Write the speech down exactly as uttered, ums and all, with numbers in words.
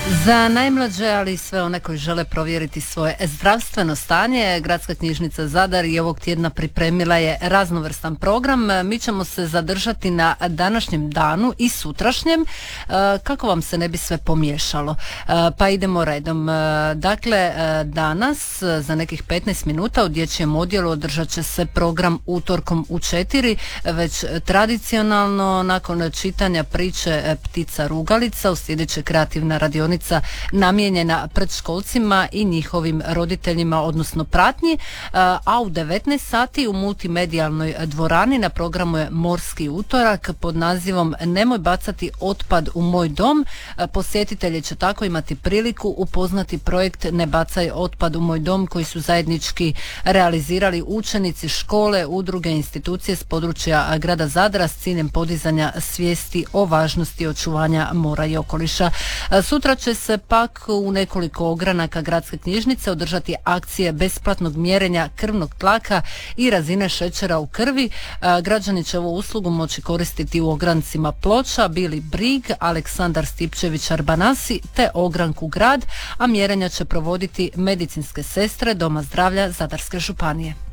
Za najmlađe, ali i sve one koji žele provjeriti svoje zdravstveno stanje, Gradska knjižnica Zadar i ovog tjedna pripremila je raznovrstan program. Mi ćemo se zadržati na današnjem danu i sutrašnjem, kako vam se ne bi sve pomiješalo. Pa idemo redom. Dakle, danas za nekih petnaest minuta u dječjem odjelu održat će se program utorkom u četiri, već tradicionalno nakon čitanja priče Ptica rugalica uslijedit će kreativna radionica namijenjena predškolcima i njihovim roditeljima, odnosno pratnji, a u devetnaest sati u multimedijalnoj dvorani na programu je Morski utorak pod nazivom Nemoj bacati otpad u moj dom. Posjetitelji će tako imati priliku upoznati projekt Ne bacaj otpad u moj dom koji su zajednički realizirali učenici škole, udruge, institucije s područja grada Zadra s ciljem podizanja svijesti o važnosti očuvanja mora i okoliša. Sutra će se pak u nekoliko ogranaka Gradske knjižnice održati akcije besplatnog mjerenja krvnog tlaka i razine šećera u krvi. Građani će ovu uslugu moći koristiti u ograncima Ploča, Bili Brig, Aleksandar Stipčević Arbanasi te ogranku Grad, a mjerenja će provoditi medicinske sestre Doma zdravlja Zadarske županije.